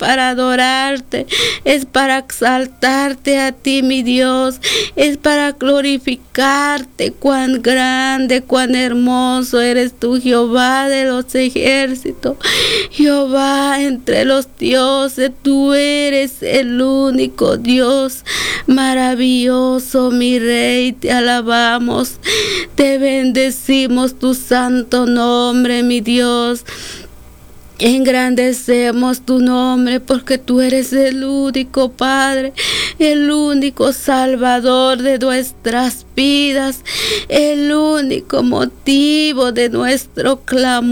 para adorarte, es para exaltarte a ti, mi Dios, es para glorificarte. Cuán grande, cuán hermoso eres tú, Jehová de los ejércitos. Jehová entre los dioses, tú eres el único Dios. Maravilloso, mi Rey, te alabamos, te bendecimos tu santo nombre, mi Dios. Engrandecemos tu nombre porque tú eres el único Padre, el único Salvador de nuestras vidas, el único motivo de nuestro clamor.